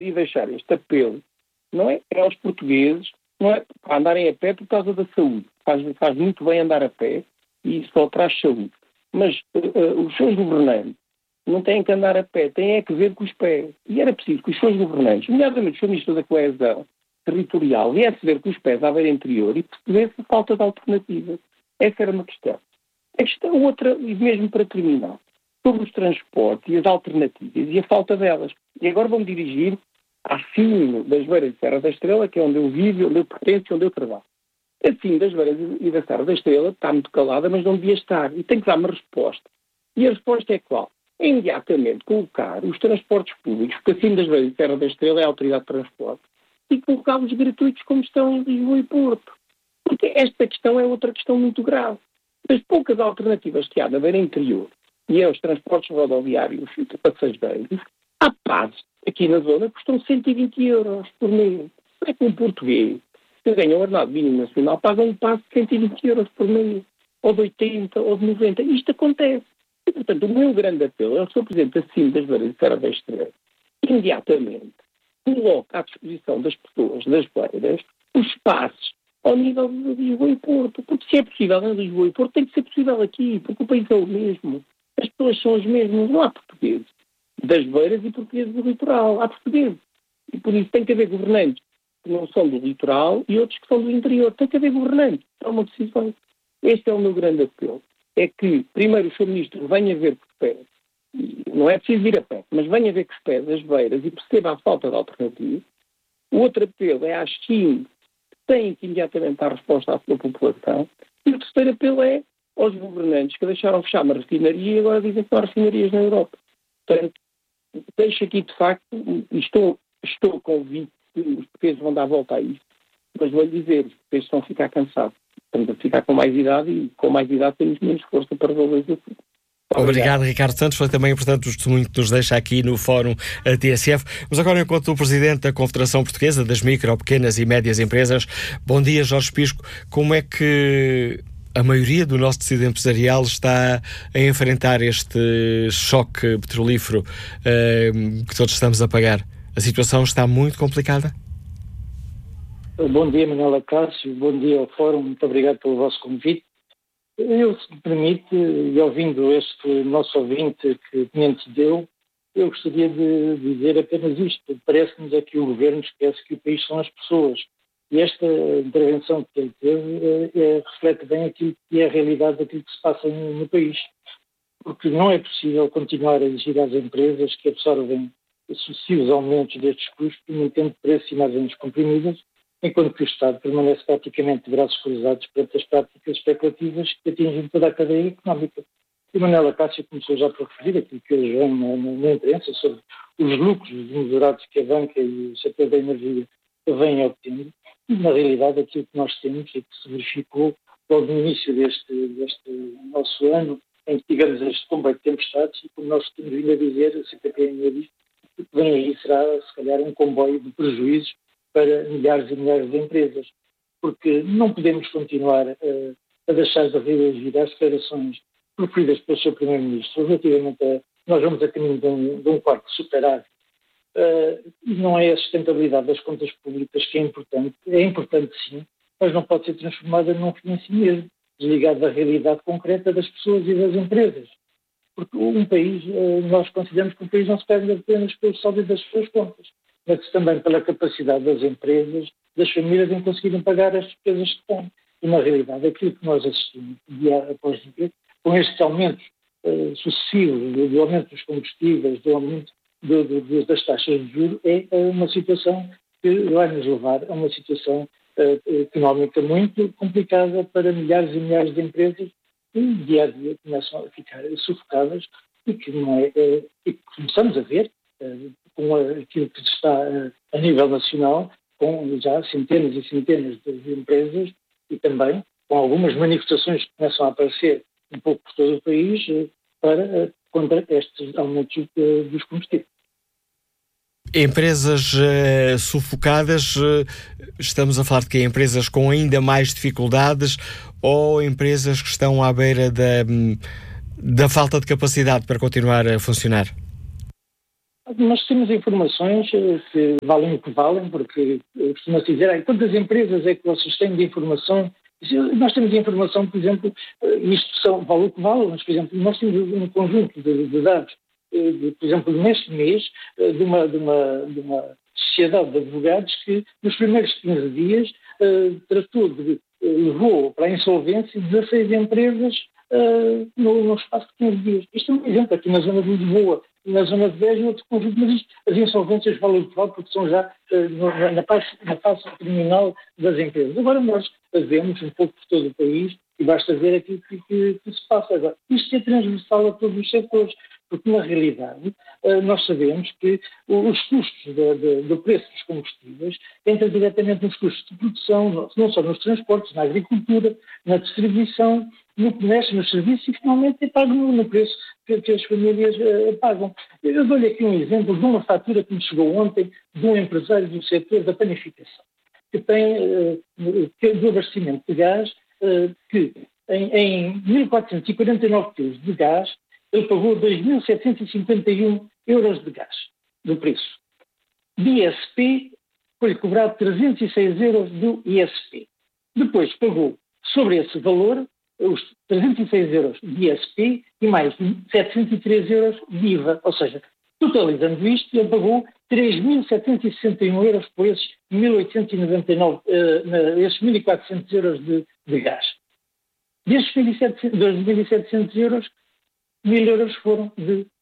e deixar este apelo, não é aos portugueses, não é para andarem a pé por causa da saúde. Faz muito bem andar a pé e isso só traz saúde. Mas os seus governantes não têm que andar a pé, têm que ver com os pés. E era preciso que os seus governantes, nomeadamente o Sr. Ministro da Coesão Territorial, viesse ver com os pés à beira interior e percebesse a falta de alternativas. Essa era uma questão. A questão outra, e mesmo para terminar, sobre os transportes e as alternativas e a falta delas. E agora vou-me dirigir acima das Beiras de Serra da Estrela, que é onde eu vivo, onde eu pertenço e onde eu trabalho. Acima das Beiras e da Serra da Estrela está muito calada, mas não devia estar. E tem que dar uma resposta. E a resposta é qual? É imediatamente colocar os transportes públicos, porque acima das Beiras e Serra da Estrela é a Autoridade de Transporte, e colocá-los gratuitos como estão em Lisboa e Porto. Porque esta questão é outra questão muito grave. Das poucas alternativas que há na beira interior e aos transportes rodoviários de passageiros, há passos aqui na zona que custam 120 euros por mês. Não é que um português que ganha o ordenado mínimo nacional paga um passo de 120 euros por mês, ou de 80, ou de 90. Isto acontece. E, portanto, o meu grande apelo é ao Sr. Presidente acima das Beiras de Serra da Estrela, imediatamente coloque à disposição das pessoas das beiras os espaços ao nível de Lisboa e Porto. Porque se é possível em Lisboa e Porto, tem que ser possível aqui, porque o país é o mesmo. As pessoas são as mesmas. Não há portugueses das beiras e portugueses do litoral. Há portugueses. E por isso tem que haver governantes que não são do litoral e outros que são do interior. Tem que haver governantes. É uma decisão. Este é o meu grande apelo. É que, primeiro, o Sr. Ministro venha ver com os pés, não é preciso ir a pé, mas venha ver com os pés as beiras e perceba a falta de alternativa. O outro apelo é às CIM, que têm que imediatamente dar resposta à sua população. E o terceiro apelo é aos governantes que deixaram fechar uma refinaria e agora dizem que não há refinarias na Europa. Portanto, deixo aqui, de facto, e estou convicto que os portugueses vão dar a volta a isto, mas vou-lhe dizer, os portugueses vão ficar cansados. Estamos a ficar com mais idade e com mais idade temos menos força para resolver isso. Obrigado, Ricardo Santos. Foi também importante o testemunho que nos deixa aqui no Fórum TSF. Mas agora, enquanto o Presidente da Confederação Portuguesa das Micro, Pequenas e Médias Empresas, bom dia, Jorge Pisco. Como é que a maioria do nosso tecido empresarial está a enfrentar este choque petrolífero que todos estamos a pagar? A situação está muito complicada? Bom dia, Manuela Cássio. Bom dia ao Fórum. Muito obrigado pelo vosso convite. Eu, se me permite, e ouvindo este nosso ouvinte que me antecedeu, eu gostaria de dizer apenas isto. Parece-nos é que o Governo esquece que o país são as pessoas. E esta intervenção que ele teve reflete bem aquilo que é a realidade daquilo que se passa no país. Porque não é possível continuar a exigir às empresas que absorvem sucessivos aumentos destes custos, mantendo preços e margens comprimidas, enquanto que o Estado permanece praticamente de braços cruzados perante as práticas especulativas que atingem toda a cadeia económica. E Manuela Cássio começou já por referir aquilo que hoje vem na imprensa sobre os lucros desmesurados que a banca e o setor da energia vêm obtendo. E, na realidade, aquilo que nós temos e que se verificou logo no início deste nosso ano, em que tivemos este comboio de tempestades, e como nós temos vindo a dizer, a CPPM diz, o que vem aí será, se calhar, um comboio de prejuízos para milhares e milhares de empresas, porque não podemos continuar a deixar de reagir às declarações proferidas pelo Sr. Primeiro-Ministro relativamente a nós vamos a caminho de um quarto superávit. Não é a sustentabilidade das contas públicas que é importante sim, mas não pode ser transformada num fim em si mesmo, desligado da realidade concreta das pessoas e das empresas. Porque um país, nós consideramos que um país não se perde apenas pelo saldo das suas contas, mas também pela capacidade das empresas, das famílias em conseguirem pagar as despesas que têm. E, na realidade, aquilo que nós assistimos dia após dia, com estes aumentos sucessivos, do aumento dos combustíveis, do aumento das taxas de juros, é uma situação que vai nos levar a uma situação económica muito complicada para milhares e milhares de empresas que, dia a dia, começam a ficar sufocadas e que e começamos a ver com aquilo que está a nível nacional, com já centenas e centenas de empresas e também com algumas manifestações que começam a aparecer um pouco por todo o país contra estes aumentos dos combustíveis. Empresas sufocadas, estamos a falar de quê? Empresas com ainda mais dificuldades ou empresas que estão à beira da falta de capacidade para continuar a funcionar? Nós temos informações que valem o que valem, porque costuma-se dizer, quantas empresas é que vocês têm de informação? Nós temos informação, por exemplo, isto vale o que vale, mas, por exemplo, nós temos um conjunto de dados, por exemplo, neste mês, de uma sociedade de advogados que, nos primeiros 15 dias, levou para a insolvência 16 empresas no espaço de 15 dias. Isto é um exemplo aqui na zona de Lisboa, na zona de Beja, outro conjunto, mas as insolvências valem o que vale porque são já na fase criminal das empresas. Agora nós vemos um pouco por todo o país e basta ver aquilo que se passa agora. Isto é transversal a todos os setores, porque na realidade nós sabemos que os custos do preço dos combustíveis entram diretamente nos custos de produção, não só nos transportes, na agricultura, na distribuição, no comércio, nos serviços e finalmente é pago no preço que as famílias pagam. Eu dou-lhe aqui um exemplo de uma fatura que me chegou ontem de um empresário do setor da panificação, que tem do abastecimento de gás, que em 1.449 quilos de gás, ele pagou 2.751 euros de gás, do preço. De ISP, foi-lhe cobrado 306 euros do ISP. Depois pagou, sobre esse valor, os 306 euros de ISP e mais 703 euros de IVA. Ou seja, totalizando isto, ele pagou 3.761 euros por esses 1.899, esses 1.400 euros de gás. Desses 2.700 euros, 1.000 euros foram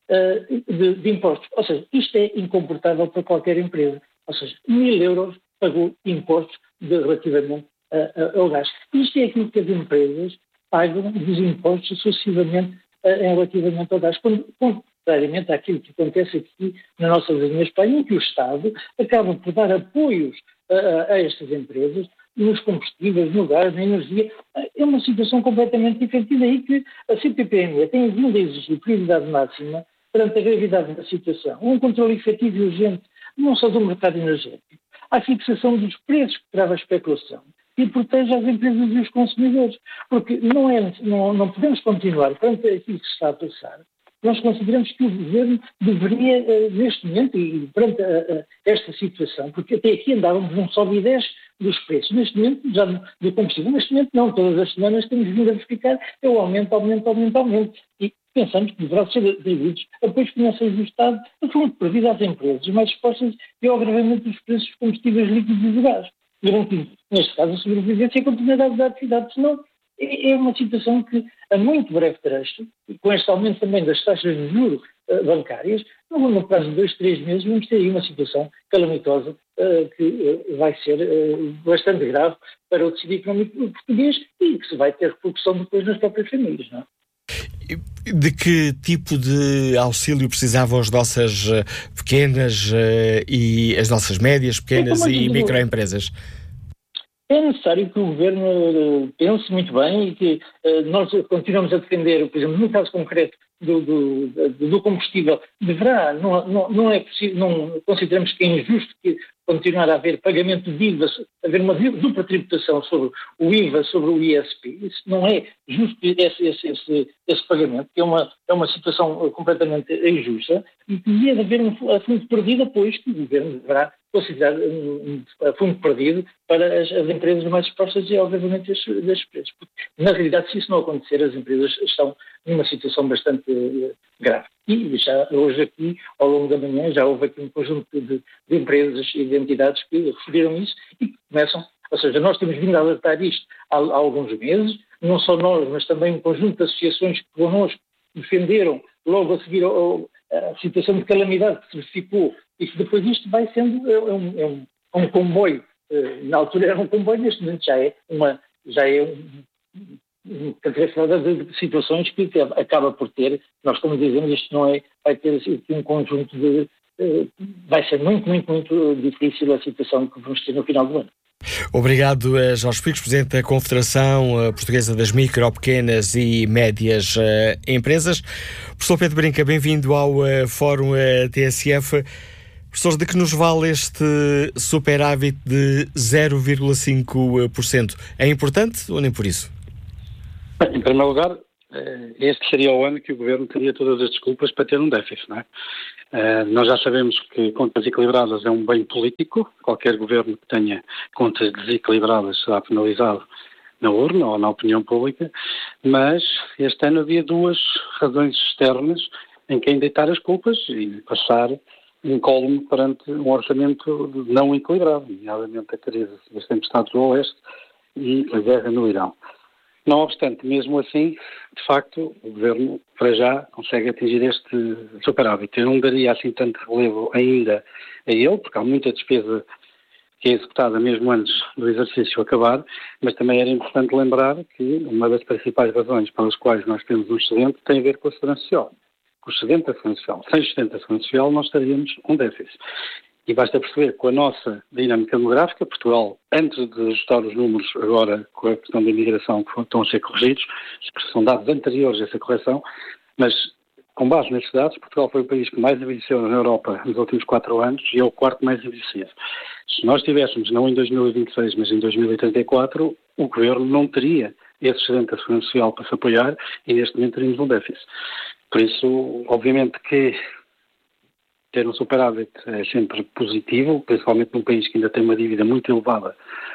de impostos. Ou seja, isto é incomportável para qualquer empresa. Ou seja, 1.000 euros pagou impostos relativamente ao gás. Isto é aquilo que as empresas pagam dos impostos sucessivamente relativamente ao gás. Contrariamente àquilo que acontece aqui na nossa vizinha Espanha, em que o Estado acaba por dar apoios a estas empresas nos combustíveis, no gás, na energia. É uma situação completamente diferente. E daí que a CPPME tem vindo a exigir prioridade máxima perante a gravidade da situação. Um controle efetivo e urgente, não só do mercado energético, a fixação dos preços que trava a especulação e protege as empresas e os consumidores. Porque não podemos continuar perante aquilo que se está a passar. Nós consideramos que o Governo deveria, neste momento, e perante esta situação, porque até aqui andávamos um sobe e desce dos preços. Neste momento, já do combustível, neste momento não, todas as semanas temos vindo a verificar é o aumento. E pensamos que deverá ser atribuídos apoios financeiros do Estado a fundo perdido às empresas mais expostas e ao agravamento dos preços dos combustíveis líquidos e do gás, garantindo, neste caso, a sobrevivência e a continuidade da atividade. Senão, é uma situação que, a muito breve trecho, e com este aumento também das taxas de juros bancárias, no prazo de 2, 3 meses, vamos ter aí uma situação calamitosa que vai ser bastante grave para o tecido económico português e que se vai ter repercussão depois nas próprias famílias, não é? De que tipo de auxílio precisavam as nossas pequenas e as nossas médias, pequenas e microempresas? É necessário que o Governo pense muito bem e que nós continuamos a defender, por exemplo, no caso concreto do combustível, deverá, não é possível, não consideramos que é injusto que continuar a haver pagamento de IVA, haver uma dupla tributação sobre o IVA, sobre o ISP. Isso não é justo esse pagamento, que é uma situação completamente injusta e que devia haver um fundo perdido, pois que o Governo deverá considerar um fundo perdido para as empresas mais expostas e, obviamente, destes preços. Porque, na realidade, se isso não acontecer, as empresas estão numa situação bastante grave. E já hoje aqui, ao longo da manhã, já houve aqui um conjunto de empresas e de entidades que referiram isso e que começam, ou seja, nós temos vindo a alertar isto há alguns meses, não só nós, mas também um conjunto de associações que connosco defenderam logo a seguir a situação de calamidade que se verificou e que depois isto vai sendo um comboio. Na altura era um comboio, neste momento já é uma de situações que acaba por ter, nós como dizemos, isto não é, vai ter aqui um conjunto vai ser muito, muito, muito difícil a situação que vamos ter no final do ano. Obrigado, Jorge Picos, Presidente da Confederação Portuguesa das Micro, Pequenas e Médias Empresas. Professor Pedro Brinca, bem-vindo ao Fórum TSF. Professor, de que nos vale este superávit de 0,5%? É importante ou nem por isso? Em primeiro lugar, este seria o ano que o Governo teria todas as desculpas para ter um déficit, não é? Nós já sabemos que contas equilibradas é um bem político. Qualquer Governo que tenha contas desequilibradas será penalizado na urna ou na opinião pública, mas este ano havia duas razões externas em quem deitar as culpas e passar incólume perante um orçamento não equilibrado, nomeadamente a crise das tempestades do Oeste e a guerra no Irão. Não obstante, mesmo assim, de facto, o Governo, para já, consegue atingir este superávit. Eu não daria assim tanto relevo ainda a ele, porque há muita despesa que é executada mesmo antes do exercício acabar, mas também era importante lembrar que uma das principais razões pelas quais nós temos um excedente tem a ver com a segurança social. Com o excedente da segurança social. Sem excedente da segurança social, nós teríamos um déficit. E basta perceber que com a nossa dinâmica demográfica, Portugal, antes de ajustar os números agora com a questão da imigração que estão a ser corrigidos, são dados anteriores a essa correção, mas com base nesses dados, Portugal foi o país que mais envelheceu na Europa nos últimos 4 anos e é o quarto mais envelhecido. Se nós tivéssemos, não em 2026, mas em 2034, o Governo não teria esse excedente da segurança social para se apoiar e neste momento teríamos um déficit. Por isso, obviamente que ter um superávit é sempre positivo, principalmente num país que ainda tem uma dívida muito elevada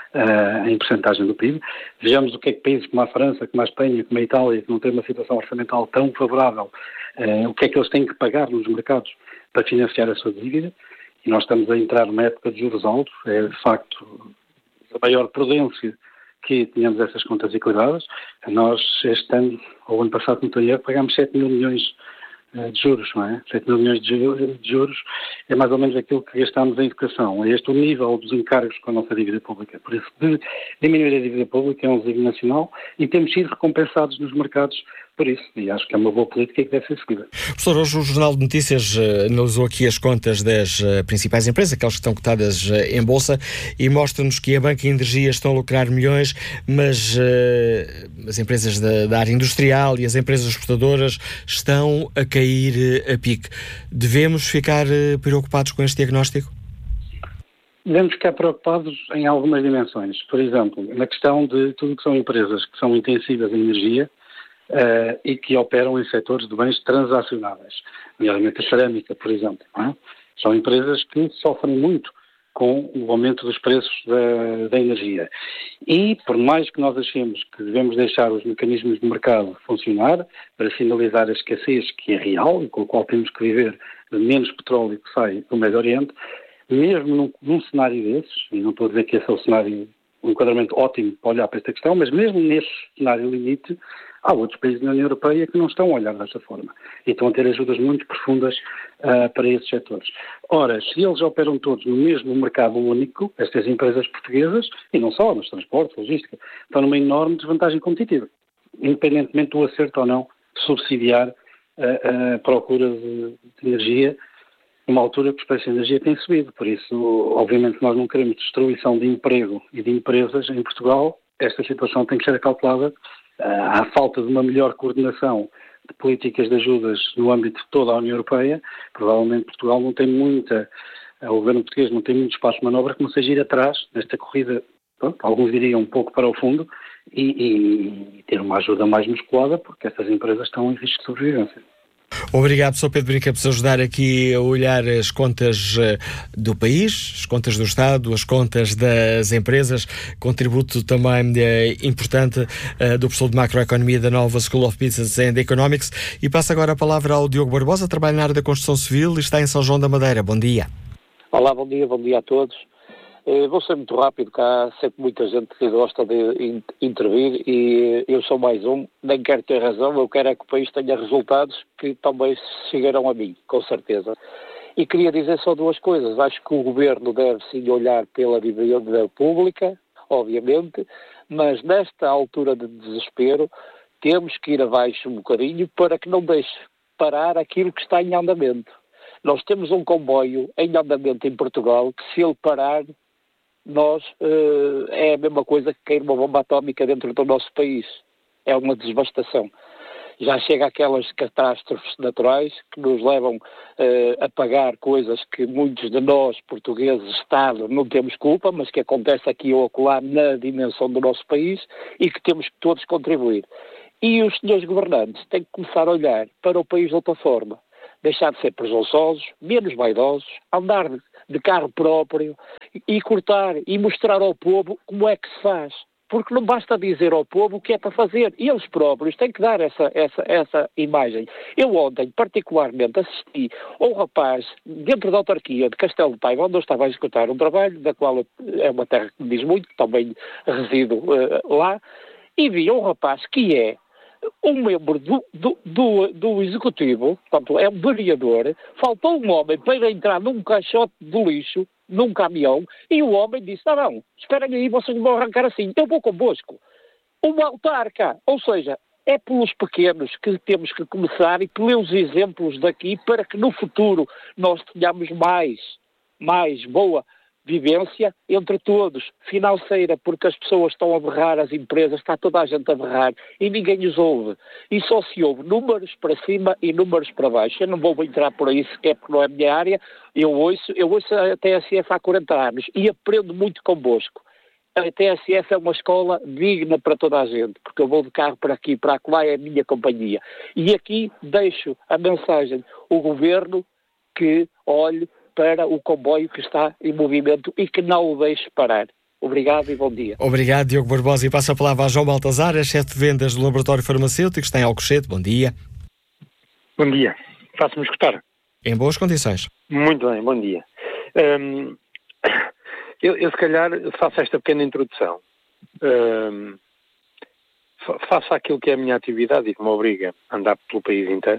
em percentagem do PIB. Vejamos o que é que países como a França, como a Espanha, como a Itália, que não têm uma situação orçamental tão favorável, o que é que eles têm que pagar nos mercados para financiar a sua dívida. E nós estamos a entrar numa época de juros altos, é de facto a maior prudência que tínhamos essas contas equilibradas. Nós, este ano, ou ano passado, não estou a erro, pagámos 7 mil milhões de juros, não é? 7 mil milhões de juros é mais ou menos aquilo que gastámos em educação. É este o nível dos encargos com a nossa dívida pública. Por isso, diminuir a dívida pública é um desígnio nacional e temos sido recompensados nos mercados por isso. E acho que é uma boa política que deve ser seguida. Professor, hoje o Jornal de Notícias analisou aqui as contas das principais empresas, aquelas que estão cotadas em Bolsa, e mostra-nos que a banca e a energia estão a lucrar milhões, mas as empresas da área industrial e as empresas exportadoras estão a cair a pique. Devemos ficar preocupados com este diagnóstico? Devemos ficar preocupados em algumas dimensões. Por exemplo, na questão de tudo que são empresas que são intensivas em energia e que operam em setores de bens transacionáveis, nomeadamente a cerâmica, por exemplo. Não é? São empresas que sofrem muito com o aumento dos preços da energia. E, por mais que nós achemos que devemos deixar os mecanismos de mercado funcionar para sinalizar a escassez que é real e com a qual temos que viver de menos petróleo que sai do Médio Oriente, mesmo num cenário desses, e não estou a dizer que esse é o cenário, um enquadramento ótimo para olhar para esta questão, mas mesmo nesse cenário limite, há outros países na União Europeia que não estão a olhar dessa forma e estão a ter ajudas muito profundas para esses setores. Ora, se eles operam todos no mesmo mercado único, estas empresas portuguesas, e não só, nos transportes, logística, estão numa enorme desvantagem competitiva, independentemente do acerto ou não de subsidiar a procura de energia numa altura que os preços de energia têm subido. Por isso, obviamente, nós não queremos destruição de emprego e de empresas em Portugal. Esta situação tem que ser acautelada. Há falta de uma melhor coordenação de políticas de ajudas no âmbito de toda a União Europeia. Provavelmente Portugal não tem o governo português não tem muito espaço de manobra que não seja ir atrás nesta corrida, pronto, alguns diriam um pouco para o fundo, e ter uma ajuda mais musculada, porque estas empresas estão em risco de sobrevivência. Obrigado, Sr. Pedro Brinca, por nos ajudar aqui a olhar as contas do país, as contas do Estado, as contas das empresas, contributo também importante do professor de Macroeconomia da Nova School of Business and Economics. E passo agora a palavra ao Diogo Barbosa, trabalha na área da construção civil e está em São João da Madeira. Bom dia. Olá, bom dia a todos. Vou ser muito rápido, que há sempre muita gente que gosta de intervir e eu sou mais um, nem quero ter razão, eu quero é que o país tenha resultados que também chegarão a mim, com certeza. E queria dizer só duas coisas. Acho que o Governo deve sim olhar pela dívida pública, obviamente, mas nesta altura de desespero temos que ir abaixo um bocadinho para que não deixe parar aquilo que está em andamento. Nós temos um comboio em andamento em Portugal que, se ele parar, é a mesma coisa que cair uma bomba atómica dentro do nosso país. É uma devastação. Já chega aquelas catástrofes naturais que nos levam a pagar coisas que muitos de nós, portugueses, Estado, não temos culpa, mas que acontece aqui ou acolá na dimensão do nosso país e que temos que todos contribuir. E os senhores governantes têm que começar a olhar para o país de outra forma. Deixar de ser presunçosos, menos vaidosos, andar de carro próprio e cortar e mostrar ao povo como é que se faz. Porque não basta dizer ao povo o que é para fazer. E eles próprios têm que dar essa imagem. Eu ontem, particularmente, assisti a um rapaz dentro da autarquia de Castelo de Paiva, onde eu estava a executar um trabalho, da qual é uma terra que me diz muito, também resido lá, e vi um rapaz que é um membro do executivo, portanto, é um vereador, faltou um homem para entrar num caixote de lixo, num caminhão, e o homem disse, não, esperem aí, vocês vão arrancar assim, eu vou convosco. Uma autarca, ou seja, é pelos pequenos que temos que começar e pelos exemplos daqui para que no futuro nós tenhamos mais boa vivência entre todos, financeira, porque as pessoas estão a berrar, as empresas, está toda a gente a berrar e ninguém os ouve. E só se ouve números para cima e números para baixo. Eu não vou entrar por aí sequer porque não é a minha área, eu ouço a TSF há 40 anos e aprendo muito convosco. A TSF é uma escola digna para toda a gente, porque eu vou de carro para aqui, para lá, é a minha companhia. E aqui deixo a mensagem, o governo que olhe para o comboio que está em movimento e que não o deixe parar. Obrigado e bom dia. Obrigado, Diogo Barbosa. E passo a palavra a João Baltazar, chefe de vendas do Laboratório Farmacêutico, que está em Alcochete. Bom dia. Bom dia. Faço-me escutar? Em boas condições. Muito bem, bom dia. Eu se calhar faço esta pequena introdução. Faço aquilo que é a minha atividade e que me obriga a andar pelo país inteiro.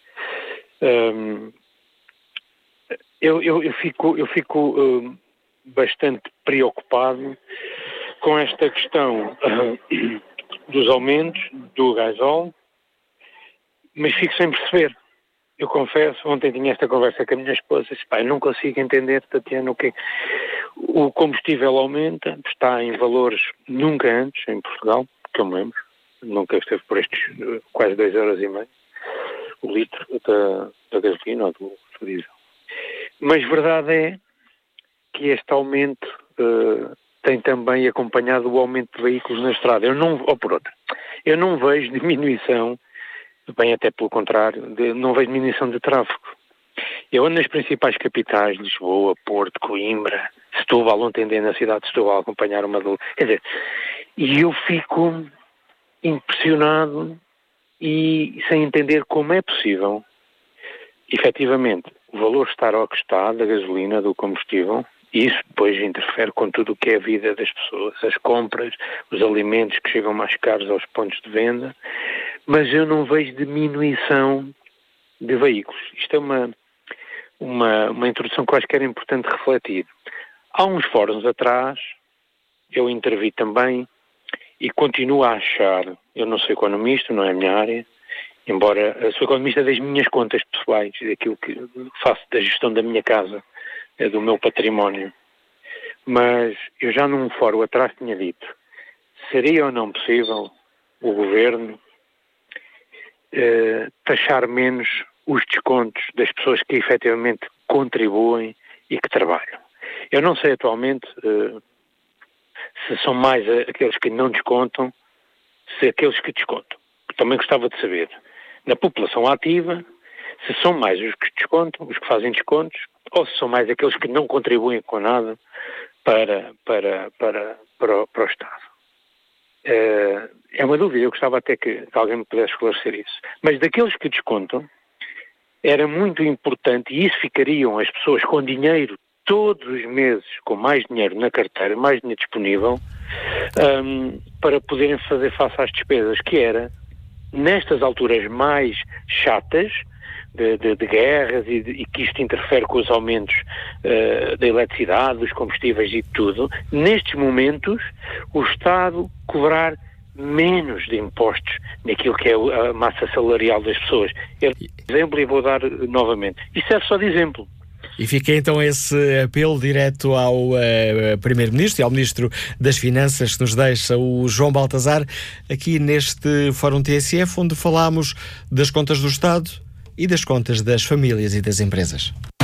Eu fico bastante preocupado com esta questão dos aumentos do gasóleo, mas fico sem perceber. Eu confesso, ontem tinha esta conversa com a minha esposa e disse, eu não consigo entender, Tatiana, o combustível aumenta, está em valores nunca antes em Portugal, que eu me lembro, nunca esteve por estes quase 2,5€ o litro da gasolina ou do diesel. Mas verdade é que este aumento tem também acompanhado o aumento de veículos na estrada. Eu não vejo diminuição, bem até pelo contrário, não vejo diminuição de tráfego. Eu ando nas principais capitais, Lisboa, Porto, Coimbra, Setúbal, ontem andei na cidade de Setúbal a acompanhar uma do... Quer dizer, e eu fico impressionado e sem entender como é possível, efetivamente, o valor estar ao que está da gasolina, do combustível, e isso depois interfere com tudo o que é a vida das pessoas, as compras, os alimentos que chegam mais caros aos pontos de venda, mas eu não vejo diminuição de veículos. Isto é uma introdução que eu acho que era importante refletir. Há uns fóruns atrás, eu intervi também e continuo a achar, eu não sou economista, não é a minha área, embora sou economista das minhas contas pessoais, daquilo que faço da gestão da minha casa, do meu património. Mas eu já num fórum atrás tinha dito, seria ou não possível o governo taxar menos os descontos das pessoas que efetivamente contribuem e que trabalham. Eu não sei atualmente se são mais aqueles que não descontam, se aqueles que descontam. Também gostava de saber, na população ativa, se são mais os que descontam, os que fazem descontos, ou se são mais aqueles que não contribuem com nada para o Estado. É uma dúvida, eu gostava até que alguém me pudesse esclarecer isso. Mas daqueles que descontam, era muito importante, e isso ficariam as pessoas com dinheiro todos os meses, com mais dinheiro na carteira, mais dinheiro disponível, para poderem fazer face às despesas, que era, nestas alturas mais chatas, de guerras e que isto interfere com os aumentos da eletricidade, dos combustíveis e de tudo, nestes momentos o Estado cobrar menos de impostos naquilo que é a massa salarial das pessoas. É um exemplo e vou dar novamente. Isso serve só de exemplo. E fica então esse apelo direto ao Primeiro-Ministro e ao Ministro das Finanças que nos deixa o João Baltazar aqui neste Fórum TSF, onde falámos das contas do Estado e das contas das famílias e das empresas.